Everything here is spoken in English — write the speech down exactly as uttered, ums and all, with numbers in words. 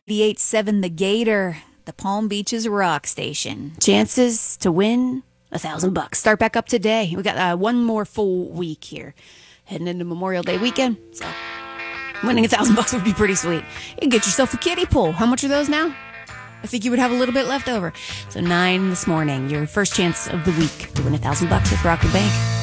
eighty-eight seven The Gator, the Palm Beaches rock station. Chances to win a thousand bucks. Start back up today. We got uh, one more full week here, heading into Memorial Day weekend. So winning a thousand bucks would be pretty sweet. You can get yourself a kiddie pool. How much are those now? I think you would have a little bit left over. So nine this morning, your first chance of the week to win a thousand bucks with Rocket Bank.